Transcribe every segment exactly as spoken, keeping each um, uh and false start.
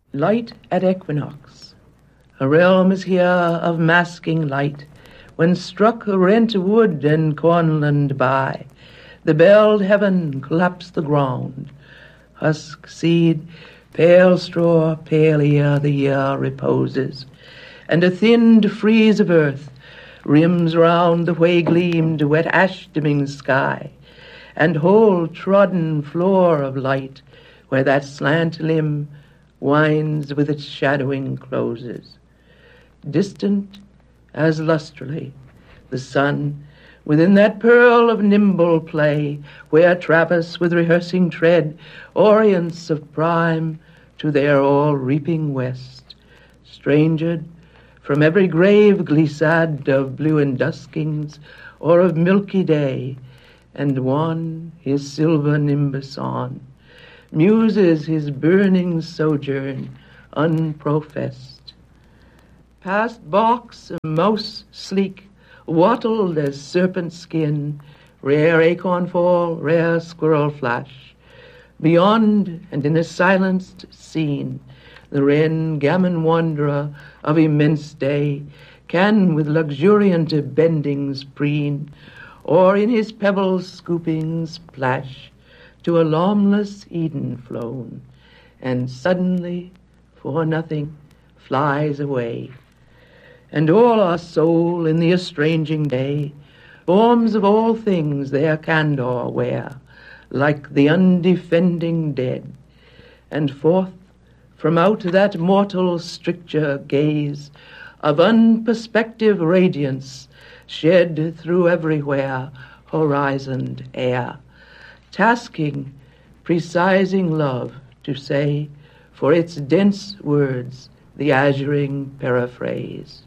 Light at equinox. A realm is here of masking light. When struck rent wood and cornland by, the belled heaven claps the ground. Husk seed, pale straw, pale ear, the year reposes, and a thinned frieze of earth rims round the whey-gleamed, wet ash-dimming sky, and whole trodden floor of light, where that slant limb winds with its shadowing closes. Distant as lustrily, the sun, within that pearl of nimble play, where Travis with rehearsing tread orients of prime to their all-reaping west, strangered from every grave glissade of blue induskings or of milky day, and wan his silver nimbus on, muses his burning sojourn unprofessed. Past box, mouse sleek, wattled as serpent skin, rare acorn fall, rare squirrel flash. Beyond and in a silenced scene, the wren gammon wanderer of immense day can with luxuriant bendings preen, or in his pebbles scooping splash to a lawnless Eden flown, and suddenly, for nothing, flies away. And all our soul in the estranging day, forms of all things their candor wear, like the undefending dead, and forth from out that mortal stricture gaze of unperspective radiance shed through everywhere horizoned air, tasking, precising love to say for its dense words the azuring paraphrase.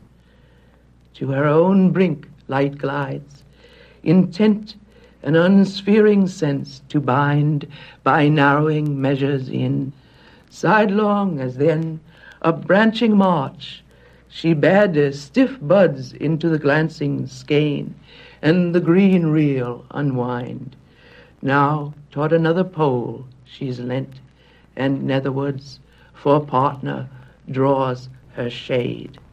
To her own brink light glides, intent an unsphering sense to bind by narrowing measures in, sidelong as then a branching march she bade stiff buds into the glancing skein, and the green reel unwind. Now toward another pole she's lent, and netherwards for partner draws her shade.